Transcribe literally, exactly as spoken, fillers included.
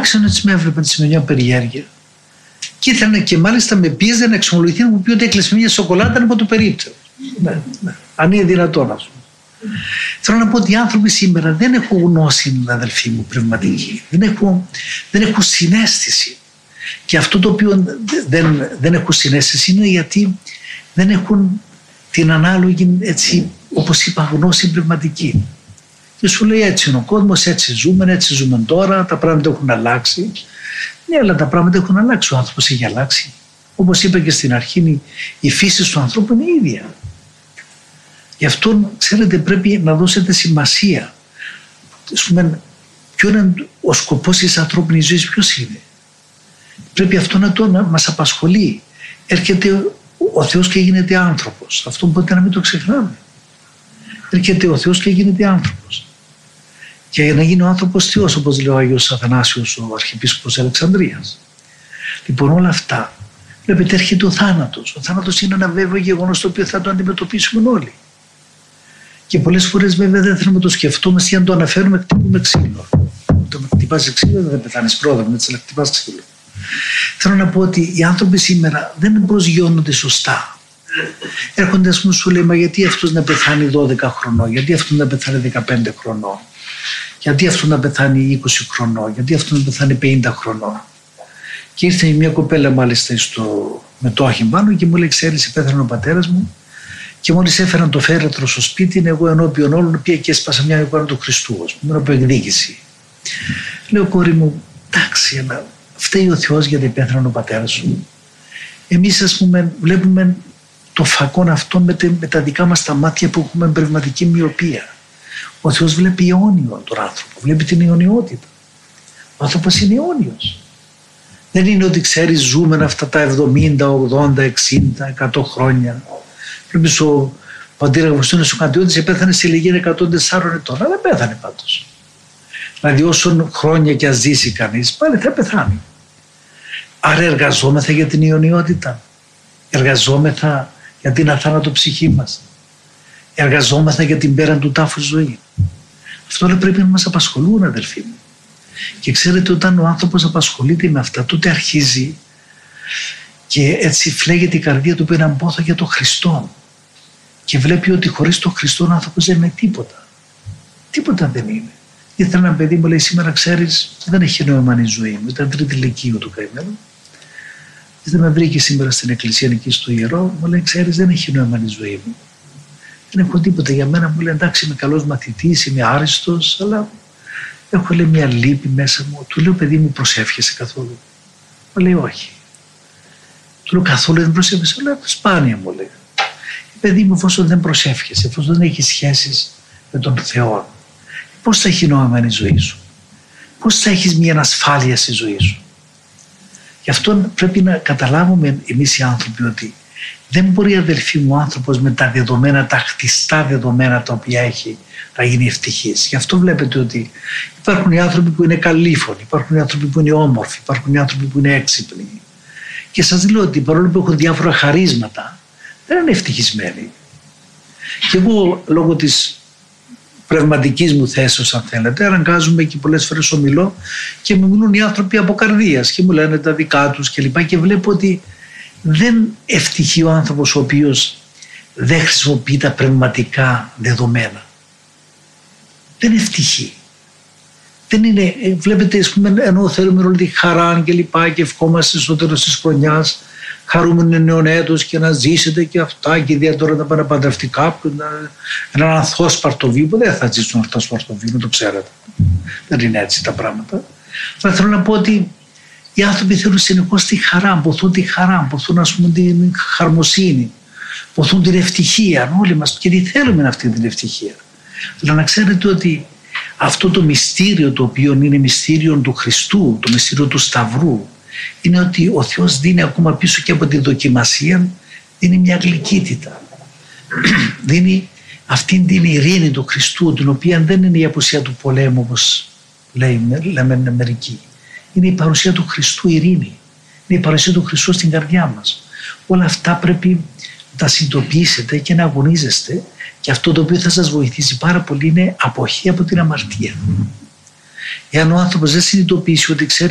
άρχισαν έτσι με έβλεπαν με μια περιέργεια. Και ήθελαν και μάλιστα με πίεζαν να εξομολογηθεί, να μου πει ότι έκλεισε μια σοκολάτα από το περίπτερο. Ναι, ναι. Αν είναι δυνατόν, α πούμε. Θέλω να πω ότι οι άνθρωποι σήμερα δεν έχουν γνώση, αδελφοί μου, πνευματική. Δεν έχουν, δεν έχουν συναίσθηση. Και αυτό το οποίο δεν, δεν έχουν συναίσθηση είναι γιατί δεν έχουν την ανάλογη, έτσι, όπως είπα, γνώση πνευματική. Και σου λέει έτσι είναι ο κόσμος, έτσι ζούμε, έτσι ζούμε τώρα, τα πράγματα έχουν αλλάξει. Ναι, αλλά τα πράγματα έχουν αλλάξει, ο άνθρωπος έχει αλλάξει. Όπως είπα και στην αρχή, η φύση του ανθρώπου είναι ίδια. Γι' αυτό, ξέρετε, πρέπει να δώσετε σημασία. Ας πούμε, ποιο είναι ο σκοπός της ανθρώπινης ζωής, ποιος είναι. Πρέπει αυτό να το να μας απασχολεί. Έρχεται ο Θεός και γίνεται άνθρωπος. Αυτό ποτέ να μην το ξεχνάμε. Έρχεται ο Θεός και γίνεται άνθρωπος. Και για να γίνει ο άνθρωπος Θεός, όπως λέει ο Άγιος Αθανάσιος, ο Αρχιεπίσκοπος Αλεξανδρίας. Λοιπόν, όλα αυτά, βλέπετε, έρχεται ο θάνατος. Ο θάνατος είναι ένα βέβαιο γεγονός το οποίο θα το αντιμετωπίσουμε όλοι. Και πολλές φορές βέβαια δεν θέλουμε να το σκεφτόμαστε για να το αναφέρουμε, χτυπούμε ξύλο. Όταν χτυπάς ξύλο δεν πεθάνεις πρόδρομο, έτσι, αλλά χτυπάς ξύλο. Θέλω να πω ότι οι άνθρωποι σήμερα δεν προσγειώνονται σωστά. Έρχονται, ας πούμε, σου λέει, μα γιατί αυτός να πεθάνει δώδεκα χρονών, γιατί αυτός να πεθάνει δεκαπέντε χρονών, γιατί αυτός να πεθάνει είκοσι χρονών, γιατί αυτός να πεθάνει πενήντα χρονών. Και ήρθε μια κοπέλα μάλιστα στο, με το όχημα πάνω και μου λέει, ξέρεις, πέθανε ο πατέρας μου. Και μόλις έφεραν το φέρετρο στο σπίτι, εγώ ενώπιον όλων πήγα και έσπασα μια εικόνα του Χριστού, ας πούμε, από εκδίκηση. Λέω, κόρη μου, εντάξει, αλλά φταίει ο Θεός γιατί πέθανε ο πατέρας σου. Εμείς, ας πούμε, βλέπουμε το φακόν αυτό με, τε, με τα δικά μας τα μάτια που έχουμε πνευματική μοιοπία. Ο Θεός βλέπει αιώνιο τον άνθρωπο, βλέπει την αιωνιότητα. Ο άνθρωπος είναι αιώνιος. Δεν είναι ότι ξέρεις, ζούμε αυτά τα εβδομήντα, ογδόντα, εξήντα, εκατό χρόνια. Βλέπεις ο πατήρ Αγουστίνος ο Καντιώτης επέθανε σε ηλικία εκατόν τεσσάρων ετών, αλλά δεν πέθανε πάντως. Δηλαδή όσον χρόνια και ας ζήσει κανείς, πάλι θα πεθάνει. Άρα εργαζόμεθα για την αιωνιότητα. Εργαζόμεθα για την αθάνατο ψυχή μας. Εργαζόμεθα για την πέραν του τάφου ζωή. Αυτό όλα πρέπει να μας απασχολούν, αδελφοί μου. Και ξέρετε, όταν ο άνθρωπος απασχολείται με αυτά, τότε αρχίζει και έτσι φλέγεται η καρδία του που είναι αμπόθο για τον Χριστό. Και βλέπει ότι χωρίς τον Χριστό ο άνθρωπος δεν είναι τίποτα. Τίποτα δεν είναι. Ήθελα ένα παιδί μου, λέει, σήμερα ξέρεις, δεν έχει νόημα η ζωή μου. Ήταν τρίτη ηλικίου του καημένου. Δεν με βρήκε σήμερα στην εκκλησία εκεί στο ιερό. Μου λέει, ξέρεις, δεν έχει νόημα η ζωή μου. Δεν έχω τίποτα για μένα. Μου λέει, εντάξει, είμαι καλός μαθητής, είμαι άριστος, αλλά έχω, λέει, μια λύπη μέσα μου. Του λέω, παιδί μου, προσεύχεσαι καθόλου? Μου λέει, όχι. Του λέω, καθόλου δεν προσεύχεσαι? Μου λέει, σπάνια, μου λέει. Παιδί μου, εφόσον δεν προσεύχεσαι, εφόσον δεν έχεις σχέσεις με τον Θεό, πώς θα έχει νόημα η ζωή σου? Πώς θα έχεις μια ασφάλεια στη ζωή σου? Γι' αυτό πρέπει να καταλάβουμε εμείς οι άνθρωποι ότι δεν μπορεί, αδελφοί μου, ο άνθρωπος με τα δεδομένα, τα χτιστά δεδομένα τα οποία έχει, να γίνει ευτυχής. Γι' αυτό βλέπετε ότι υπάρχουν οι άνθρωποι που είναι καλήφωνοι, υπάρχουν οι άνθρωποι που είναι όμορφοι, υπάρχουν οι άνθρωποι που είναι έξυπνοι. Και σας λέω ότι παρόλο που έχουν διάφορα χαρίσματα, δεν είναι ευτυχισμένοι. Και εγώ, λόγω της πνευματικής μου θέσεως, αν θέλετε, αναγκάζομαι και πολλές φορές ομιλώ και μου μιλούν οι άνθρωποι από καρδίας και μου λένε τα δικά τους κλπ. Και, και βλέπω ότι δεν ευτυχεί ο άνθρωπος ο οποίος δεν χρησιμοποιεί τα πνευματικά δεδομένα. Δεν ευτυχεί. Δεν είναι, βλέπετε, ας πούμε, ενώ θέλουμε όλη τη χαρά και λοιπά και ευχόμαστε στο τέλος της χρονιάς, χαρούμενο νέο έτος και να ζήσετε και αυτά, και ιδιαίτερα να πάνε να παντρευτεί κάποιον, έναν ανθόσπαρτο βίο, που δεν θα ζήσουν ανθόσπαρτο βίο, το ξέρετε. Δεν είναι έτσι τα πράγματα. Αλλά θέλω να πω ότι οι άνθρωποι θέλουν συνεχώς τη χαρά, ποθούν τη χαρά, ποθούν, ας πούμε, την χαρμοσύνη, ποθούν την ευτυχία. Όλοι μας και τι θέλουμε αυτή την ευτυχία. Αλλά να ξέρετε ότι αυτό το μυστήριο, το οποίο είναι μυστήριο του Χριστού, το μυστήριο του Σταυρού, είναι ότι ο Θεός δίνει ακόμα πίσω και από τη δοκιμασία, δίνει μια γλυκύτητα. Δίνει αυτήν την ειρήνη του Χριστού, την οποία δεν είναι η απουσία του πολέμου, όπως λέμε μερικοί. Είναι η παρουσία του Χριστού ειρήνη. Είναι η παρουσία του Χριστού στην καρδιά μας. Όλα αυτά πρέπει να τα συνειδητοποιήσετε και να αγωνίζεστε, και αυτό το οποίο θα σας βοηθήσει πάρα πολύ είναι αποχή από την αμαρτία. Εάν ο άνθρωπος δεν συνειδητοποιήσει ότι ξέρει